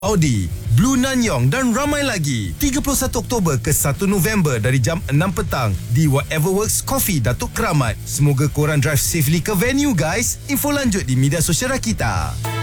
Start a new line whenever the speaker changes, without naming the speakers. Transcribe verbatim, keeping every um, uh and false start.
Audi, Blue Nanyong dan ramai lagi. tiga puluh satu Oktober ke satu November dari jam enam petang di Whatever Works Coffee Datuk Keramat. Semoga korang drive safely ke venue guys. Info lanjut di media sosial kita.